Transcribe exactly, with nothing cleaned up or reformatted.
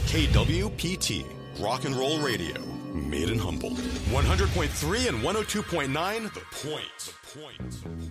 K W P T, Rock and Roll Radio, made in Humboldt. one hundred point three and one oh two point nine, The Point. The Point.